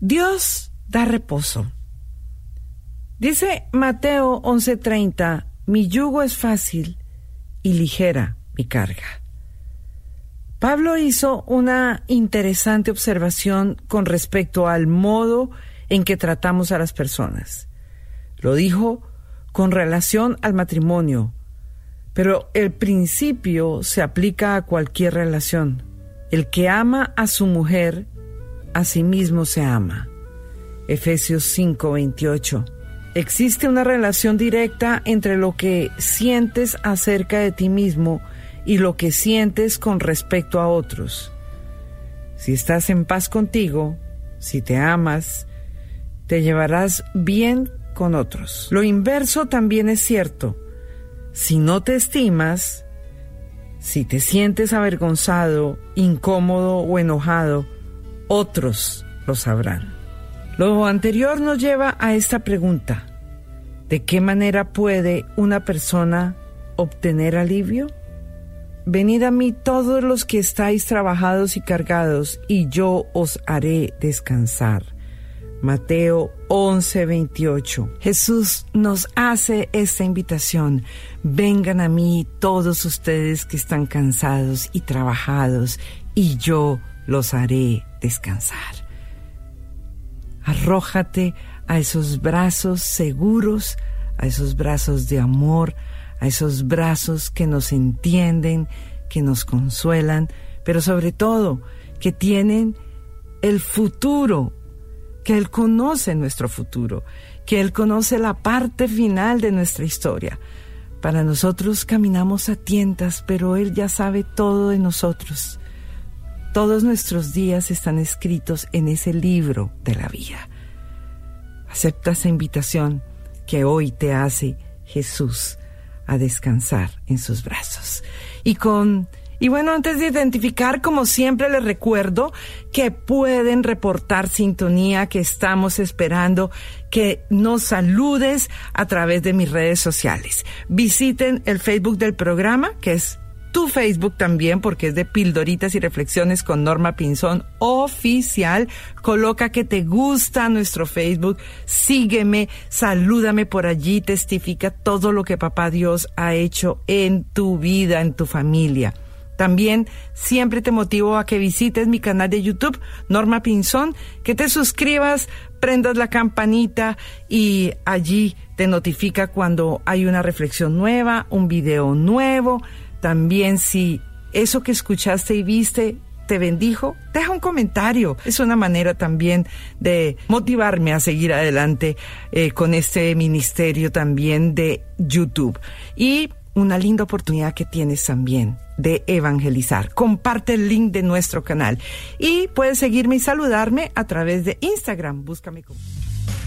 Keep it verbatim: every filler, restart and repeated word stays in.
Dios da reposo. Dice Mateo once treinta, mi yugo es fácil y ligera mi carga. Pablo hizo una interesante observación con respecto al modo en que tratamos a las personas. Lo dijo con relación al matrimonio, pero el principio se aplica a cualquier relación. El que ama a su mujer, a sí mismo se ama. Efesios cinco veintiocho. Existe una relación directa entre lo que sientes acerca de ti mismo y lo que sientes con respecto a otros. Si estás en paz contigo, si te amas, te llevarás bien con otros. Lo inverso también es cierto. Si no te estimas, si te sientes avergonzado, incómodo o enojado, otros lo sabrán. Lo anterior nos lleva a esta pregunta: ¿de qué manera puede una persona obtener alivio? Venid a mí todos los que estáis trabajados y cargados, y yo os haré descansar. Mateo once veintiocho. Jesús nos hace esta invitación: vengan a mí todos ustedes que están cansados y trabajados, y yo los haré descansar. Arrójate a esos brazos seguros, a esos brazos de amor, a esos brazos que nos entienden, que nos consuelan, pero sobre todo que tienen el futuro, que Él conoce nuestro futuro, que Él conoce la parte final de nuestra historia. Para nosotros caminamos a tientas, pero Él ya sabe todo de nosotros. Todos nuestros días están escritos en ese libro de la vida. Acepta esa invitación que hoy te hace Jesús a descansar en sus brazos. Y con y bueno, antes de identificar, como siempre les recuerdo que pueden reportar sintonía, que estamos esperando que nos saludes a través de mis redes sociales. Visiten el Facebook del programa, que es tu Facebook también, porque es de Pildoritas y Reflexiones con Norma Pinzón Oficial. Coloca que te gusta nuestro Facebook, sígueme, salúdame por allí, testifica todo lo que Papá Dios ha hecho en tu vida, en tu familia. También siempre te motivo a que visites mi canal de YouTube, Norma Pinzón, que te suscribas, prendas la campanita y allí te notifica cuando hay una reflexión nueva, un video nuevo. También si eso que escuchaste y viste te bendijo, deja un comentario. Es una manera también de motivarme a seguir adelante eh, con este ministerio también de YouTube. Y una linda oportunidad que tienes también de evangelizar. Comparte el link de nuestro canal. Y puedes seguirme y saludarme a través de Instagram. Búscame como...